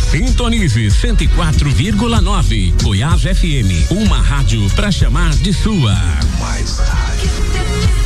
Sintonize 104,9. Goiás FM, uma rádio pra chamar de sua. Mais rádio.